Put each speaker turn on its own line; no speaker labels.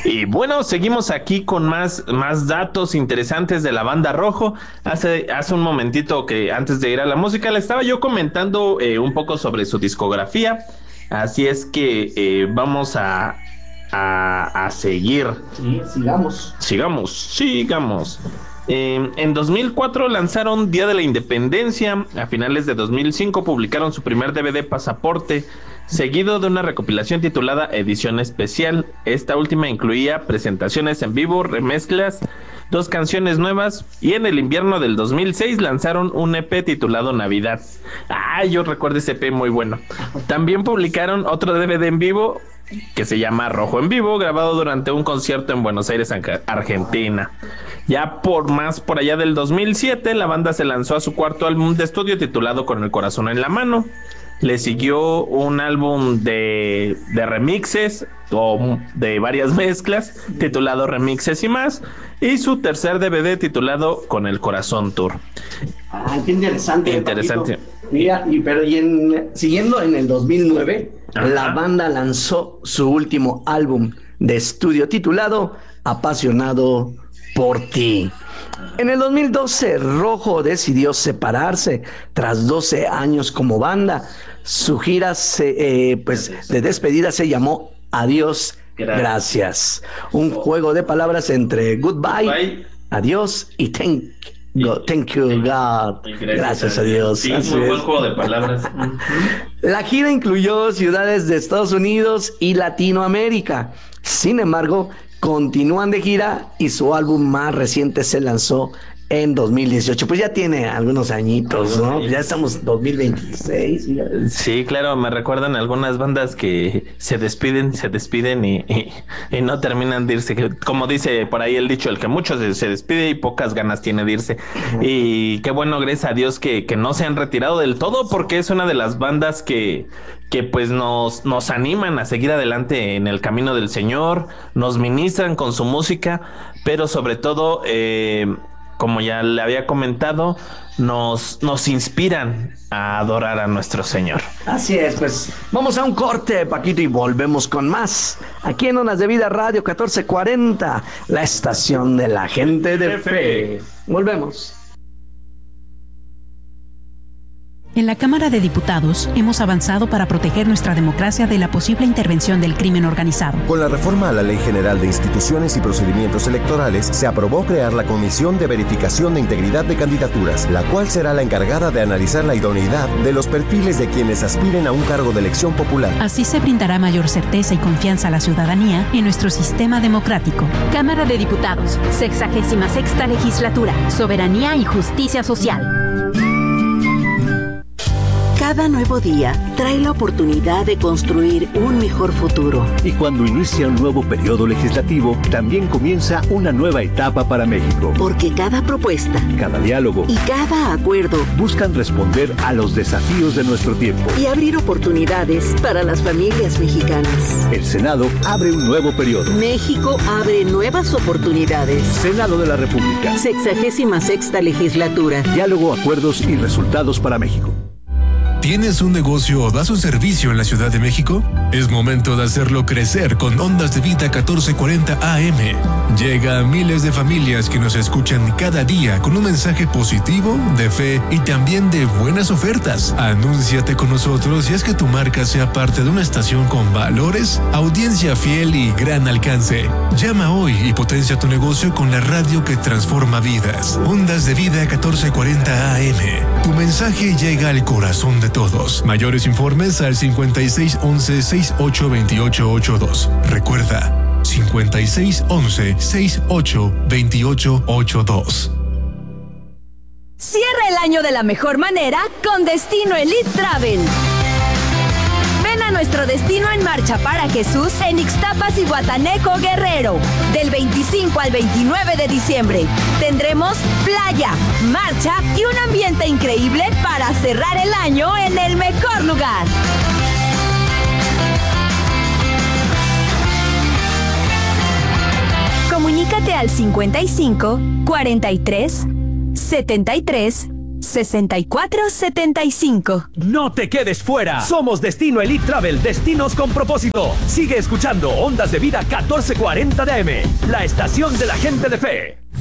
Y bueno, seguimos aquí con más datos interesantes de la banda Rojo. Hace un momentito que antes de ir a la música le estaba yo comentando un poco sobre su discografía. Así es que vamos a seguir.
Sí,
Sigamos. En 2004 lanzaron Día de la Independencia. A finales de 2005 publicaron su primer DVD, Pasaporte, seguido de una recopilación titulada Edición Especial. Esta última incluía presentaciones en vivo, remezclas, 2 canciones nuevas, y en el invierno del 2006 lanzaron un EP titulado Navidad. Yo recuerdo ese EP, muy bueno. También publicaron otro DVD en vivo que se llama Rojo en Vivo, grabado durante un concierto en Buenos Aires, Argentina. Ya por allá del 2007, la banda se lanzó a su cuarto álbum de estudio titulado Con el Corazón en la Mano. Le siguió un álbum de remixes o de varias mezclas titulado Remixes y Más, y su tercer DVD titulado Con el Corazón Tour.
Qué interesante. Mira, siguiendo en el 2009, la banda lanzó su último álbum de estudio titulado Apasionado por Ti. En el 2012, Rojo decidió separarse tras 12 años como banda. Su gira de despedida se llamó Adiós, Gracias. Un juego de palabras entre goodbye, adiós y thank you, God. Gracias a Dios.
Sí, muy buen juego de palabras.
La gira incluyó ciudades de Estados Unidos y Latinoamérica. Sin embargo, continúan de gira y su álbum más reciente se lanzó en 2018. Pues ya tiene algunos añitos, ¿no? Ya estamos en 2026.
Sí, claro, me recuerdan algunas bandas que se despiden y no terminan de irse. Como dice por ahí el dicho, el que mucho se despide y pocas ganas tiene de irse. Y qué bueno, gracias a Dios que no se han retirado del todo, porque es una de las bandas que pues nos animan a seguir adelante en el camino del Señor, nos ministran con su música, pero sobre todo, como ya le había comentado, nos inspiran a adorar a nuestro Señor.
Así es, pues vamos a un corte, Paquito, y volvemos con más. Aquí en Ondas de Vida Radio 1440, la estación de la gente de fe. Volvemos.
En la Cámara de Diputados hemos avanzado para proteger nuestra democracia de la posible intervención del crimen organizado.
Con la reforma a la Ley General de Instituciones y Procedimientos Electorales, se aprobó crear la Comisión de Verificación de Integridad de Candidaturas, la cual será la encargada de analizar la idoneidad de los perfiles de quienes aspiren a un cargo de elección popular.
Así se brindará mayor certeza y confianza a la ciudadanía en nuestro sistema democrático.
Cámara de Diputados, 66ª Legislatura, Soberanía y Justicia Social.
Cada nuevo día trae la oportunidad de construir un mejor futuro.
Y cuando inicia un nuevo periodo legislativo, también comienza una nueva etapa para México.
Porque cada propuesta,
cada diálogo
y cada acuerdo
buscan responder a los desafíos de nuestro tiempo
y abrir oportunidades para las familias mexicanas.
El Senado abre un nuevo periodo.
México abre nuevas oportunidades.
Senado de la República.
66ª Legislatura.
Diálogo, acuerdos y resultados para México.
¿Tienes un negocio o das un servicio en la Ciudad de México? Es momento de hacerlo crecer con Ondas de Vida 1440 AM. Llega a miles de familias que nos escuchan cada día con un mensaje positivo, de fe y también de buenas ofertas. Anúnciate con nosotros y haz que tu marca sea parte de una estación con valores, audiencia fiel y gran alcance. Llama hoy y potencia tu negocio con la radio que transforma vidas. Ondas de Vida 1440 AM. Tu mensaje llega al corazón de todos. Mayores informes al 5611-682882. Recuerda, 5611-682882.
Cierra el año de la mejor manera con Destino Elite Travel. Ven a nuestro Destino en Marcha para Jesús en Ixtapas y Guataneco, Guerrero. Del 25 al 29 de diciembre tendremos playa, marcha y un ambiente increíble para cerrar el año en el mejor lugar. Comunícate al 55 43 73 6475.
No te quedes fuera. Somos Destino Elite Travel, destinos con propósito. Sigue escuchando Ondas de Vida 1440 de AM, la estación de la gente de fe.